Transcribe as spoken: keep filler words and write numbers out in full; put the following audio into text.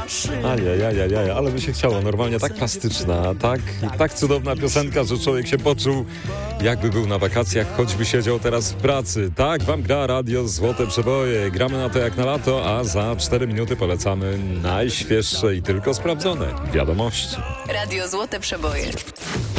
Ajajajajaj, ale by się chciało. Normalnie tak plastyczna, tak, tak cudowna piosenka, że człowiek się poczuł, jakby był na wakacjach, choćby siedział teraz w pracy. Tak wam gra radio Złote Przeboje. Gramy na to jak na lato, a za cztery minuty polecamy najświeższe i tylko sprawdzone wiadomości. Radio Złote Przeboje.